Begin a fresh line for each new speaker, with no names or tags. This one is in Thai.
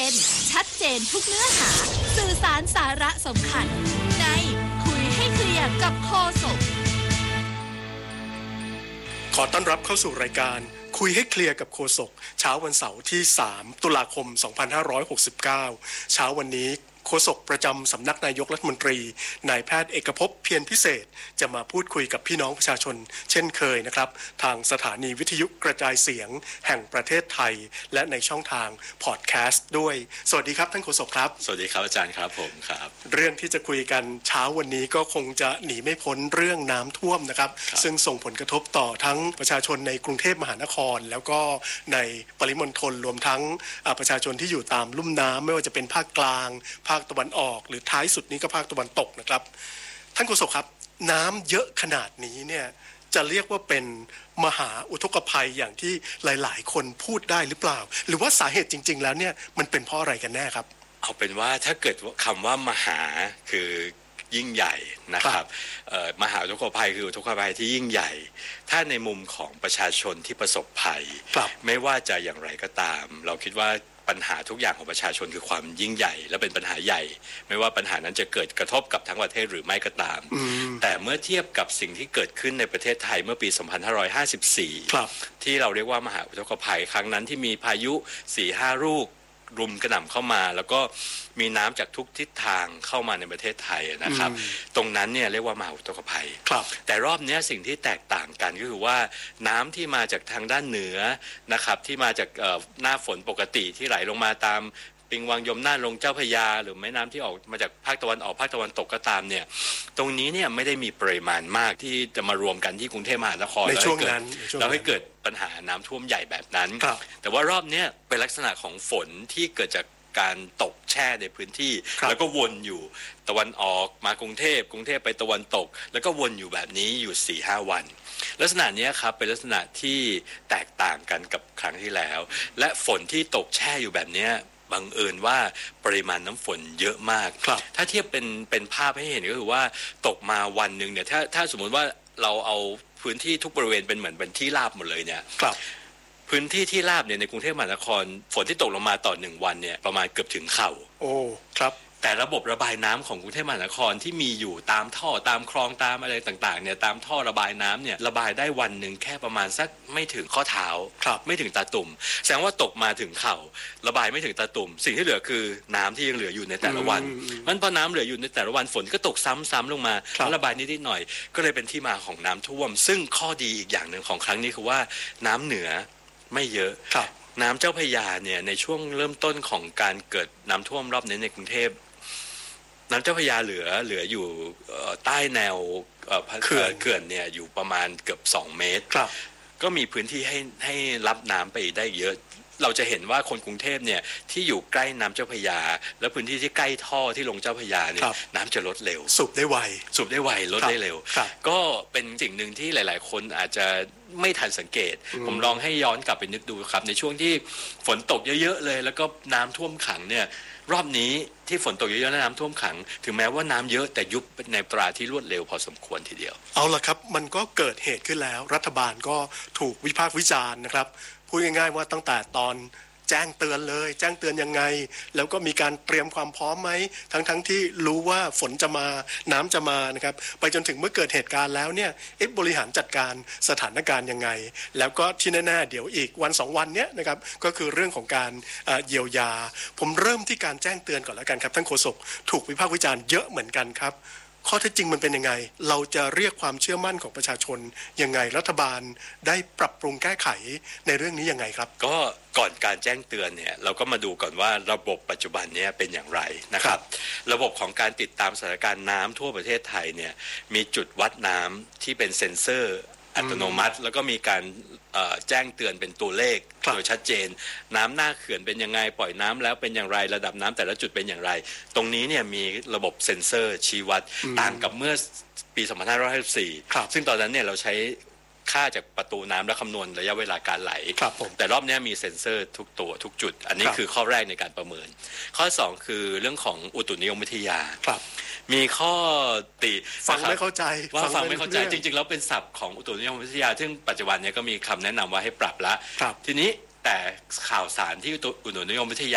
นชัดเจนทุกเนื้อหาสื่อสารสาระสำคัญในคุยให้เคลียร์กับโฆษก
ขอต้อนรับเข้าสู่รายการคุยให้เคลียร์กับโฆษกเช้าวันเสาร์ที่3ตุลาคม2569เช้าวันนี้โฆษกประจำสำนักนายกรัฐมนตรีนายแพทย์เอกภพเพียรพิเศษจะมาพูดคุยกับพี่น้องประชาชนเช่นเคยนะครับทางสถานีวิทยุกระจายเสียงแห่งประเทศไทยและในช่องทางพอดแคสต์ด้วยสวัสดีครับท่านโฆษกครับ
สวัสดีครับอาจารย์ครับผมครับ
เรื่องที่จะคุยกันเช้าวันนี้ก็คงจะหนีไม่พ้นเรื่องน้ำท่วมนะครับซึ่งส่งผลกระทบต่อทั้งประชาชนในกรุงเทพมหานครแล้วก็ในปริมณฑลรวมทั้งประชาชนที่อยู่ตามลุ่มน้ำไม่ว่าจะเป็นภาคกลางภาคตะวันออกหรือท้ายสุดนี้ก็ภาคตะวันตกนะครับท่านโฆษกครับน้ำเยอะขนาดนี้เนี่ยจะเรียกว่าเป็นมหาอุทกภัยอย่างที่หลายๆคนพูดได้หรือเปล่าหรือว่าสาเหตุจริงๆแล้วเนี่ยมันเป็นเพราะอะไรกันแน่ครับ
เอาเป็นว่าถ้าเกิดคำว่ามหาคือยิ่งใหญ่นะครับมหาอุทกภัยคืออุทกภัยที่ยิ่งใหญ่ถ้าในมุมของประชาชนที่ประสบภัยไม่ว่าจะอย่างไรก็ตามเราคิดว่าปัญหาทุกอย่างของประชาชนคือความยิ่งใหญ่และเป็นปัญหาใหญ่ไม่ว่าปัญหานั้นจะเกิดกระทบกับทั้งประเทศหรือไม่ก็ตามแต่เมื่อเทียบกับสิ่งที่เกิดขึ้นในประเทศไทยเมื่อปี 2554 ที่เราเรียกว่ามหาอุทกภัยครั้งนั้นที่มีพายุ 4-5 ลูกรุมกระหน่ำเข้ามาแล้วก็มีน้ำจากทุกทิศทางเข้ามาในประเทศไทยนะครับตรงนั้นเนี่ยเรียกว่ามหาอุทกภัยแต่รอบนี้สิ่งที่แตกต่างกันก็คือว่าน้ำที่มาจากทางด้านเหนือนะครับที่มาจากหน้าฝนปกติที่ไหลลงมาตามปิงวังยมน่านลงเจ้าพระยาหรือแม่น้ำที่ออกมาจากภาคตะวันออกภาคตะวันตกก็ตามเนี่ยตรงนี้เนี่ยไม่ได้มีปริมาณมากที่จะมารวมกันที่กรุงเทพมหานคร
ในช่วงนั้น
แล้วให้เกิดปัญหาน้ำท่วมใหญ่แบบนั้นแต่ว่ารอบนี้เป็นลักษณะของฝนที่เกิดจากการตกแช่ในพื้นที่แล้วก็วนอยู่ตะวันออกมากรุงเทพไปตะวันตกแล้วก็วนอยู่แบบนี้อยู่ 4-5 วันลักษณะนี้ครับเป็นลักษณะที่แตกต่างกันกับครั้งที่แล้วและฝนที่ตกแช่อยู่แบบนี้บังเอิญว่าปริมาณน้ำฝนเยอะมากถ้าเทียบเป็นภาพให้เห็นก็คือว่าตกมาวันหนึ่งเนี่ยถ้าสมมติว่าเราเอาพื้นที่ทุกบริเวณเป็นเหมือนเป็นที่ราบหมดเลยเนี่ยพื้นที่ที่ราบเนี่ยในกรุงเทพมหานครฝนที่ตกลงมาต่อ1วันเนี่ยประมาณเกือบถึงเข่า
โอ้ครับ
แต่ระบบระบายน้ำของกรุงเทพมหานครที่มีอยู่ตามท่อตามคลองตามอะไรต่างๆเนี่ยตามท่อระบายน้ำเนี่ยระบายได้วันหนึ่งแค่ประมาณสักไม่ถึงข้อเท้าไม่ถึงตาตุ่มแสดงว่าตกมาถึงเข่าระบายไม่ถึงตาตุ่มสิ่งที่เหลือคือน้ำที่ยังเหลืออยู่ในแต่ละวันมันพอน้ำเหลืออยู่ในแต่ละวันฝนก็ตกซ้ำๆลงมาแล้วระบายนิดๆหน่อยก็เลยเป็นที่มาของน้ำท่วมซึ่งข้อดีอีกอย่างหนึ่งของครั้งนี้คือว่าน้ำเหนือไม่เยอะน้ำเจ้าพระยาเนี่ยในช่วงเริ่มต้นของการเกิดน้ำท่วมรอบนี้ในกรุงเทพน้ำเจ้าพระยาเหลืออยู่ใต้แนวเขื่อนเนี่ยอยู่ประมาณเกือบ2 เมตรก็มีพื้นที่ให้รับน้ำไปได้เยอะเราจะเห็นว่าคนกรุงเทพเนี่ยที่อยู่ใกล้น้ำเจ้าพระยาและพื้นที่ที่ใกล้ท่อที่ลงเจ้าพระยาเนี่ยน้ำจะลดเร็ว
สูบได้ไว
ลดได้เร็วก็เป็นสิ่งหนึ่งที่หลายๆคนอาจจะไม่ทันสังเกตผมลองให้ย้อนกลับไปนึกดูครับในช่วงที่ฝนตกเยอะๆเลยแล้วก็น้ำท่วมขังเนี่ยรอบนี้ที่ฝนตกเยอะๆและน้ำท่วมขังถึงแม้ว่าน้ำเยอะแต่ยุบในอัตราที่รวดเร็วพอสมควรทีเดียว
เอาล่ะครับมันก็เกิดเหตุขึ้นแล้วรัฐบาลก็ถูกวิพากษ์วิจารณ์นะครับพูดง่ายๆว่าตั้งแต่ตอนแจ้งเตือนเลยแจ้งเตือนยังไงแล้วก็มีการเตรียมความพร้อมไหมทั้งที่รู้ว่าฝนจะมาน้ำจะมานะครับไปจนถึงเมื่อเกิดเหตุการณ์แล้วเนี่ยบริหารจัดการสถานการณ์ยังไงแล้วก็ที่แน่ๆเดี๋ยวอีก1-2 วันเนี้ยนะครับก็คือเรื่องของการเยียวยาผมเริ่มที่การแจ้งเตือนก่อนแล้วกันครับท่านโฆษกถูกวิพากษ์วิจารณ์เยอะเหมือนกันครับข้อเท็จจริงมันเป็นยังไงเราจะเรียกความเชื่อมั่นของประชาชนยังไงรัฐบาลได้ปรับปรุงแก้ไขในเรื่องนี้ยังไงครับ
ก็ก่อนการแจ้งเตือนเนี่ยเราก็มาดูก่อนว่าระบบปัจจุบันนี้เป็นอย่างไรนะครับระบบของการติดตามสถานการณ์น้ำทั่วประเทศไทยเนี่ยมีจุดวัดน้ำที่เป็นเซ็นเซอร์อัตโนมัติแล้วก็มีการแจ้งเตือนเป็นตัวเลขโดยชัดเจนน้ำหน้าเขื่อนเป็นยังไงปล่อยน้ำแล้วเป็นอย่างไรระดับน้ำแต่ละจุดเป็นอย่างไรตรงนี้เนี่ยมีระบบเซ็นเซอร์ชี้วัดต่างกับเมื่อปี 2554 ซึ่งตอนนั้นเนี่ยเราใช้ค่าจากประตูน้ำและคำนวณระยะเวลาการไหลแต่รอบนี้มีเซ็นเซอร์ทุกตัวทุกจุดอันนี้คือข้อแรกในการประเมินข้อ2คือเรื่องของอุตุนิยมวิทยามีข้อติ
ฟังไม่เข้าใจ
ว่าฟังไม่เข้าใจจริงๆแล้วเป็นศัพท์ของอุตุนิยมวิทยาซึ่งปัจจุบันนี้ก็มีคำแนะนำว่าให้ปรับละทีนี้แต่ข่าวสารที่อุตุนิยมวิทยา